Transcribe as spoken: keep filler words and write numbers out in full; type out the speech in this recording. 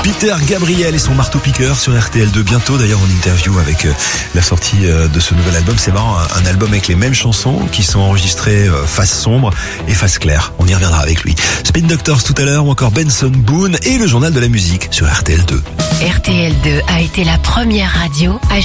Peter Gabriel et son marteau-piqueur sur R T L deux bientôt. D'ailleurs, en interview avec la sortie de ce nouvel album. C'est marrant, un album avec les mêmes chansons qui sont enregistrées face sombre et face claire. On y reviendra avec lui. Spin Doctors tout à l'heure, ou encore Benson Boone et le journal de la musique sur R T L deux. R T L deux a été la première radio à